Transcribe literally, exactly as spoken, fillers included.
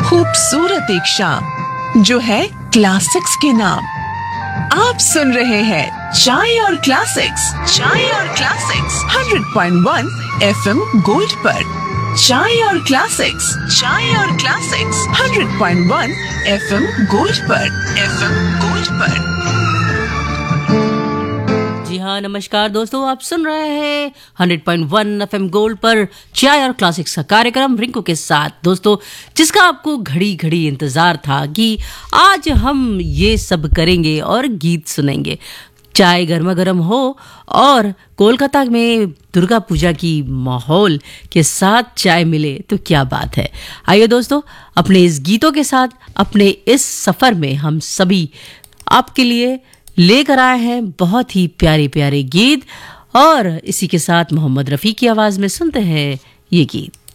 खूबसूरत एक शाम जो है क्लासिक्स के नाम। आप सुन रहे हैं चाय और क्लासिक्स, चाय और classics hundred point one FM gold पर। चाय और क्लासिक्स, चाय और classics hundred point one FM gold पर, एफएम गोल्ड पर। जी हाँ, नमस्कार दोस्तों, आप सुन रहे हैं hundred point one FM gold पर चाय और क्लासिक्स का कार्यक्रम रिंकू के साथ। दोस्तों, जिसका आपको घड़ी घड़ी इंतजार था कि आज हम ये सब करेंगे और गीत सुनेंगे। चाय गर्मा गर्म हो और कोलकाता में दुर्गा पूजा की माहौल के साथ चाय मिले तो क्या बात है। आइए दोस्तों, अपने इस गीतों के साथ अपने इस सफर में हम सभी आपके लिए लेकर आए हैं बहुत ही प्यारे प्यारे गीत, और इसी के साथ मोहम्मद रफ़ी की आवाज में सुनते हैं ये गीत।